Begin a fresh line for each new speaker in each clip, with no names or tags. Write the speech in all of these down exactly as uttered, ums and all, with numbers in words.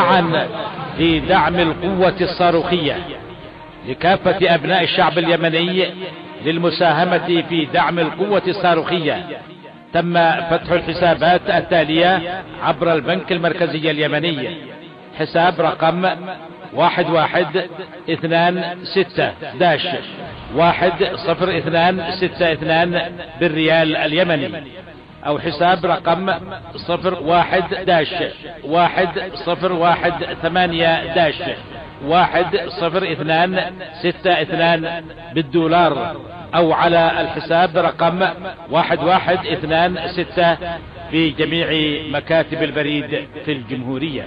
معا في دعم القوة الصاروخية لكافة أبناء الشعب اليمني للمساهمة في دعم القوة الصاروخية. تم فتح الحسابات التالية عبر البنك المركزي اليمني: حساب رقم واحد واحد اثنان ستة داش واحد صفر اثنان ستة اثنان بالريال اليمني، او حساب رقم صفر واحد داش واحد صفر واحد ثمانية داش واحد صفر اثنان ستة اثنان بالدولار، او على الحساب رقم واحد واحد اثنان ستة في جميع مكاتب البريد في الجمهورية.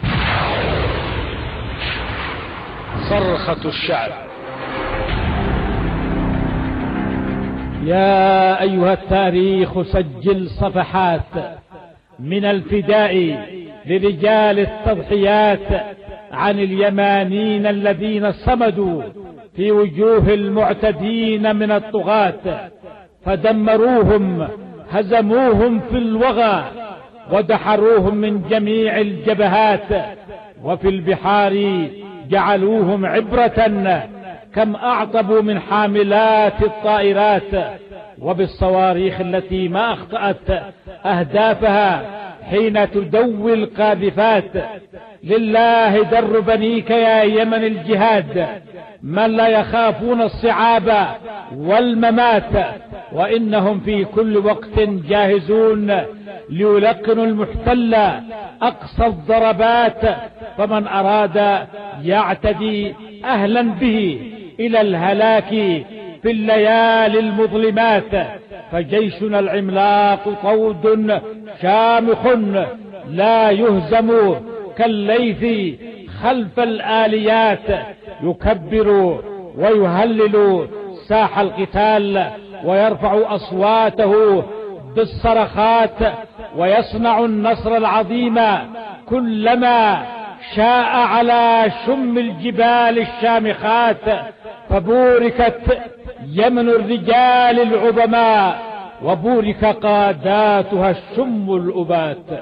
صرخة الشعب.
يا أيها التاريخ سجل صفحات من الفداء لرجال التضحيات عن اليمانيين الذين صمدوا في وجوه المعتدين من الطغاة، فدمروهم هزموهم في الوغى ودحروهم من جميع الجبهات، وفي البحار جعلوهم عبرة كم أعطبوا من حاملات الطائرات، وبالصواريخ التي ما أخطأت أهدافها حين تدوي القاذفات. لله در بنيك يا يمن الجهاد، من لا يخافون الصعاب والممات، وإنهم في كل وقت جاهزون ليلقنوا المحتل أقصى الضربات. فمن أراد يعتدي أهلا به إلى الهلاك في الليالي المظلمات، فجيشنا العملاق طود شامخ لا يهزم كالليث خلف الآليات، يكبر ويهلل ساح القتال ويرفع أصواته بالصرخات، ويصنع النصر العظيم كلما شاء على شم الجبال الشامخات. فبوركت يمن الرجال العظماء، وبورك قاداتها الشم الأبات.